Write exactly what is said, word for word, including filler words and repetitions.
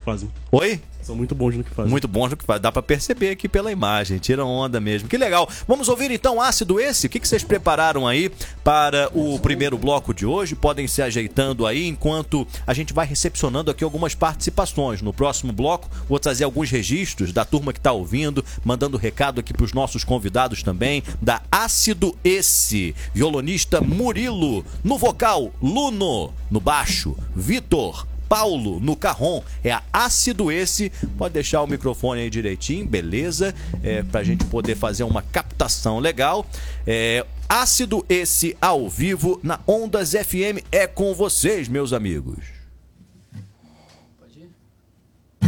fazem. Oi? São muito bons no que fazem. Muito bons no que fazem. Dá pra perceber aqui pela imagem. Tira onda mesmo. Que legal. Vamos ouvir então Ácido Esse. O que, que vocês prepararam aí para o primeiro bloco de hoje? Podem se ajeitando aí enquanto a gente vai recepcionando aqui algumas participações. No próximo bloco vou trazer alguns registros da turma que tá ouvindo, mandando recado aqui pros nossos convidados também, da Ácido Esse. Violonista Murilo. No vocal, Luno. No baixo, Vitor. Paulo no carrom, é a Ácido Esse. Pode deixar o microfone aí direitinho, beleza? É, pra gente poder fazer uma captação legal. É, Ácido Esse ao vivo na Ondas F M é com vocês, meus amigos.